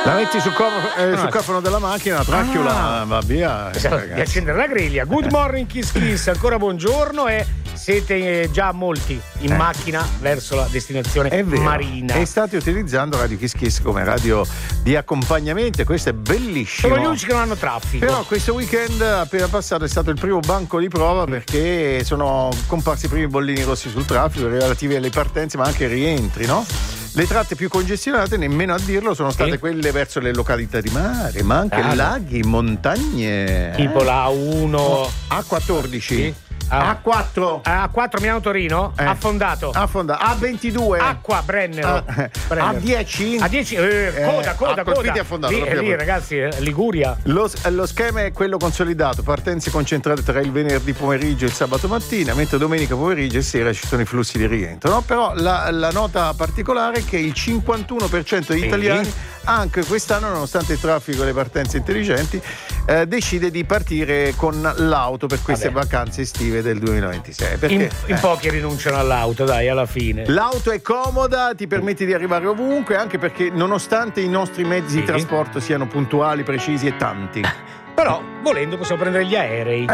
La metti sul cofano della macchina, tracchiola, va via. Di accendere la griglia. Good morning Kiss Kiss, ancora buongiorno e siete già molti in macchina verso la destinazione marina. E state utilizzando Radio Kiss Kiss come radio di accompagnamento, questo è bellissimo. Sono gli unici che non hanno traffico. Però questo weekend appena passato è stato il primo banco di prova perché sono comparsi i primi bollini rossi sul traffico relativi alle partenze ma anche ai rientri, no? Le tratte più congestionate, nemmeno a dirlo, sono state quelle verso le località di mare, ma anche laghi, montagne. Tipo la A1, A14. Sì. A4 A4 Milano-Torino, affondato. A22 Acqua Brennero. A10 A10 coda affondato, lì ragazzi, Liguria. Lo schema è quello consolidato, partenze concentrate tra il venerdì pomeriggio e il sabato mattina, mentre domenica pomeriggio e sera ci sono i flussi di rientro, no? Però la nota particolare è che il 51% degli italiani anche quest'anno, nonostante il traffico e le partenze intelligenti, decide di partire con l'auto per queste vacanze estive del 2026. Perché in pochi rinunciano all'auto, dai, alla fine. L'auto è comoda, ti permette di arrivare ovunque, anche perché nonostante i nostri mezzi di trasporto siano puntuali, precisi e tanti, però volendo possiamo prendere gli aerei.